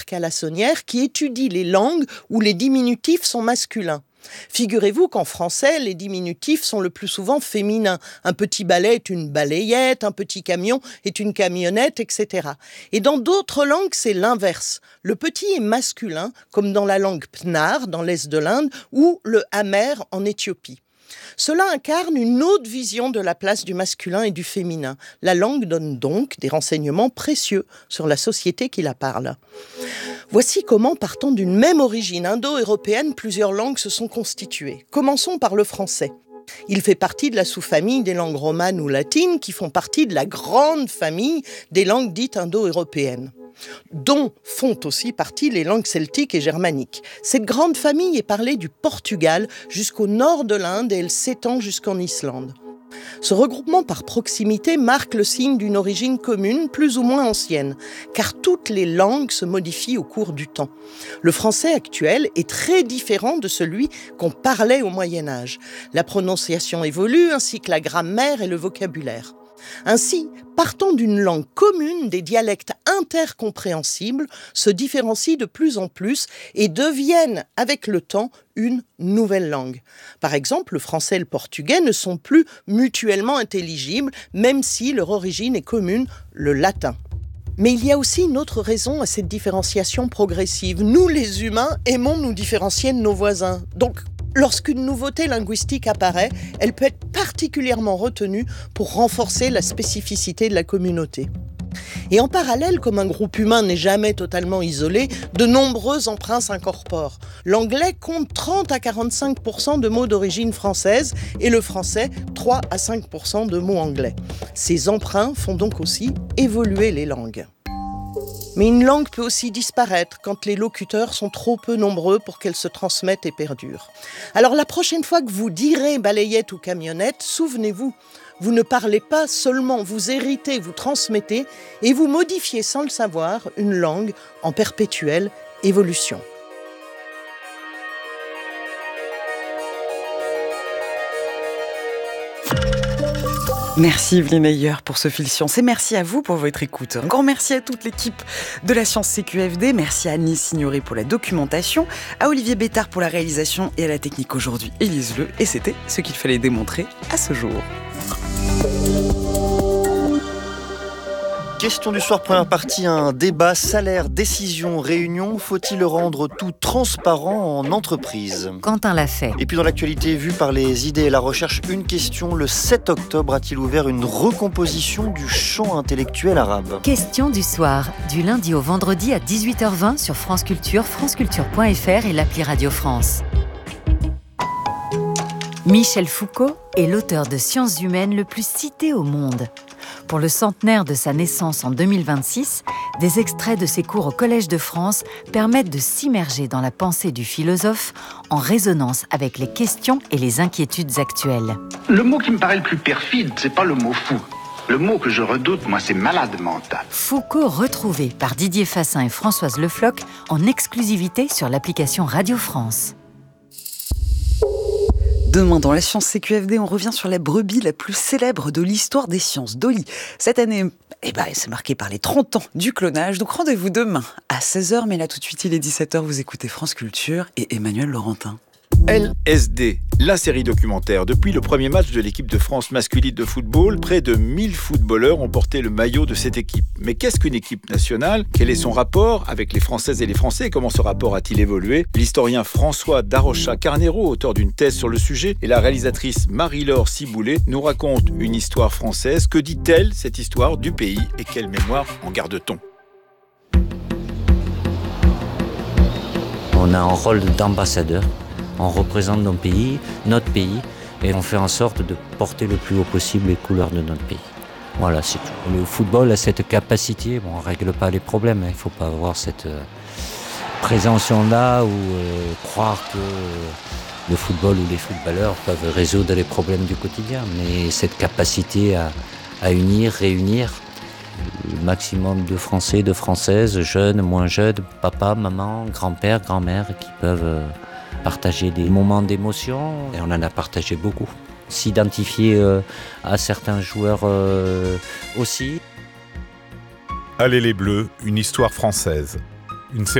Calassonière qui étudie les langues où les diminutifs sont masculins. Figurez-vous qu'en français, les diminutifs sont le plus souvent féminins. Un petit balai est une balayette, un petit camion est une camionnette, etc. Et dans d'autres langues, c'est l'inverse. Le petit est masculin, comme dans la langue pnar, dans l'est de l'Inde, ou le hamer en Éthiopie. Cela incarne une autre vision de la place du masculin et du féminin. La langue donne donc des renseignements précieux sur la société qui la parle. Voici comment, partant d'une même origine indo-européenne, plusieurs langues se sont constituées. Commençons par le français. Il fait partie de la sous-famille des langues romanes ou latines qui font partie de la grande famille des langues dites indo-européennes, dont font aussi partie les langues celtiques et germaniques. Cette grande famille est parlée du Portugal jusqu'au nord de l'Inde et elle s'étend jusqu'en Islande. Ce regroupement par proximité marque le signe d'une origine commune plus ou moins ancienne, car toutes les langues se modifient au cours du temps. Le français actuel est très différent de celui qu'on parlait au Moyen-Âge. La prononciation évolue, ainsi que la grammaire et le vocabulaire. Ainsi, partant d'une langue commune, des dialectes intercompréhensibles se différencient de plus en plus et deviennent, avec le temps, une nouvelle langue. Par exemple, le français et le portugais ne sont plus mutuellement intelligibles, même si leur origine est commune, le latin. Mais il y a aussi une autre raison à cette différenciation progressive. Nous, les humains, aimons nous différencier de nos voisins. Donc, lorsqu'une nouveauté linguistique apparaît, elle peut être particulièrement retenue pour renforcer la spécificité de la communauté. Et en parallèle, comme un groupe humain n'est jamais totalement isolé, de nombreux emprunts s'incorporent. L'anglais compte 30 à 45% de mots d'origine française et le français 3 à 5% de mots anglais. Ces emprunts font donc aussi évoluer les langues. Mais une langue peut aussi disparaître quand les locuteurs sont trop peu nombreux pour qu'elle se transmette et perdure. Alors la prochaine fois que vous direz balayette ou camionnette, souvenez-vous, vous ne parlez pas seulement, vous héritez, vous transmettez et vous modifiez sans le savoir une langue en perpétuelle évolution. Merci Evelyne Ayer pour ce fil science et merci à vous pour votre écoute. Un grand merci à toute l'équipe de la Science CQFD, merci à Annie Signoret pour la documentation, à Olivier Bétard pour la réalisation et à la technique aujourd'hui, Élise Leu, et c'était ce qu'il fallait démontrer à ce jour. Question du soir, première partie, un débat, salaire, décision, réunion. Faut-il rendre tout transparent en entreprise ? Quentin l'a fait. Et puis dans l'actualité vue par les idées et la recherche, une question. Le 7 octobre a-t-il ouvert une recomposition du champ intellectuel arabe ? Question du soir, du lundi au vendredi à 18h20 sur France Culture, franceculture.fr et l'appli Radio France. Michel Foucault est l'auteur de sciences humaines le plus cité au monde. Pour le centenaire de sa naissance en 2026, des extraits de ses cours au Collège de France permettent de s'immerger dans la pensée du philosophe en résonance avec les questions et les inquiétudes actuelles. Le mot qui me paraît le plus perfide, c'est pas le mot fou. Le mot que je redoute, moi, c'est malade mental. Foucault retrouvé par Didier Fassin et Françoise Le Floch en exclusivité sur l'application Radio France. Demain, dans la Science CQFD, on revient sur la brebis la plus célèbre de l'histoire des sciences, Dolly. Cette année, c'est marqué par les 30 ans du clonage. Donc rendez-vous demain à 16h. Mais là, tout de suite, il est 17h. Vous écoutez France Culture et Emmanuel Laurentin. LSD, la série documentaire. Depuis le premier match de l'équipe de France masculine de football, près de 1000 footballeurs ont porté le maillot de cette équipe. Mais qu'est-ce qu'une équipe nationale ? Quel est son rapport avec les Françaises et les Français ? Comment ce rapport a-t-il évolué ? L'historien François Darocha Carnero, auteur d'une thèse sur le sujet, et la réalisatrice Marie-Laure Ciboulet nous racontent une histoire française. Que dit-elle, cette histoire du pays, et quelle mémoire en garde-t-on ? On a un rôle d'ambassadeur. On représente notre pays, et on fait en sorte de porter le plus haut possible les couleurs de notre pays. Voilà, c'est tout. Le football a cette capacité, on ne règle pas les problèmes, il ne faut pas avoir cette présomption-là ou croire que le football ou les footballeurs peuvent résoudre les problèmes du quotidien, mais cette capacité à unir, réunir le maximum de Français, de Françaises, jeunes, moins jeunes, papa, maman, grand-père, grand-mère, qui peuvent partager des moments d'émotion, et on en a partagé beaucoup. S'identifier à certains joueurs aussi. Allez les Bleus, une histoire française. Une